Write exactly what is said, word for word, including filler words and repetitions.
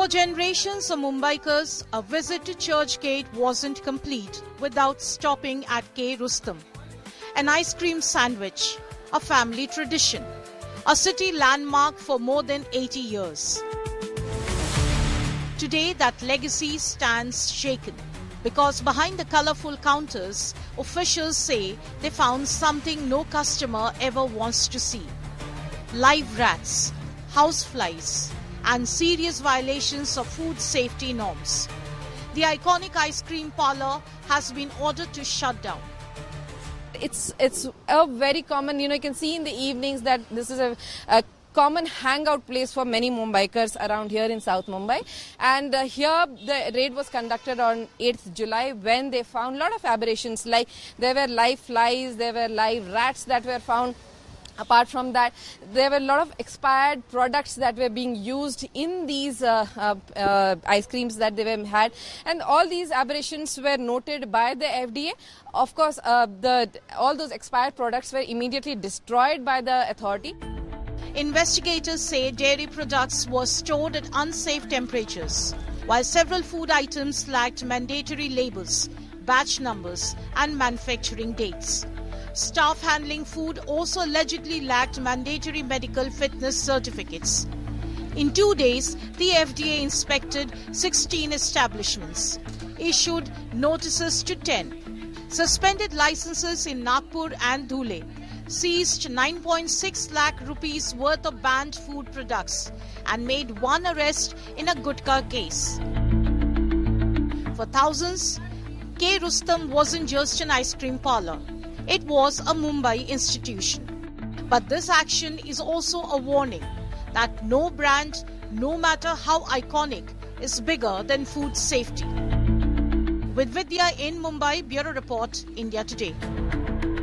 For generations of Mumbaikars, a visit to Churchgate wasn't complete without stopping at K. Rustam. An ice cream sandwich, a family tradition, a city landmark for more than eighty years. Today, that legacy stands shaken because behind the colourful counters, officials say they found something no customer ever wants to see. Live rats, houseflies, and serious violations of food safety norms. The iconic ice cream parlour has been ordered to shut down. It's it's a very common, you know, you can see in the evenings that this is a, a common hangout place for many Mumbaikars around here in South Mumbai. And uh, here the raid was conducted on eighth July when they found a lot of aberrations, like there were live flies, there were live rats that were found. Apart from that, there were a lot of expired products that were being used in these uh, uh, uh, ice creams that they were had, and all these aberrations were noted by the F D A. Of course, uh, the all those expired products were immediately destroyed by the authority. Investigators say dairy products were stored at unsafe temperatures, while several food items lacked mandatory labels, batch numbers, and manufacturing dates. Staff handling food also allegedly lacked mandatory medical fitness certificates. In two days, the F D A inspected sixteen establishments, issued notices to ten, suspended licenses in Nagpur and Dhule, seized nine point six lakh rupees worth of banned food products, and made one arrest in a gutka case. For thousands, K. Rustam wasn't just an ice cream parlour. It was a Mumbai institution. But this action is also a warning that no brand, no matter how iconic, is bigger than food safety. With Vidya in Mumbai, Bureau Report, India Today.